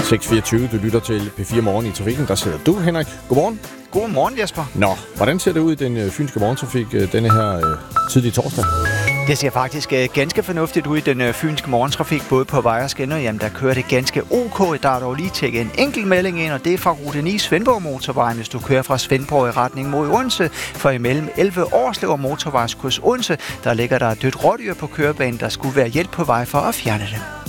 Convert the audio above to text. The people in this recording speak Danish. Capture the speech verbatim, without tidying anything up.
seks fireogtyve, du lytter til P fire Morgen i trafikken. Der sidder du, Henrik. Godmorgen. Godmorgen, Jesper. Nå, hvordan ser det ud i den øh, fynske morgentrafik øh, denne her øh, tidlige torsdag? Det ser faktisk øh, ganske fornuftigt ud i den øh, fynske morgentrafik, både på vej og skinner. Jamen, der kører det ganske ok. Der er dog lige tjekket en enkelt melding ind, og det er fra rute ni Svendborg motorvejen, hvis du kører fra Svendborg i retning mod Odense. For imellem elleve Årslev og motorvejskryds Odense, der ligger der et dødt rådyr på kørebanen. Der skulle være hjælp på vej for at fjerne det.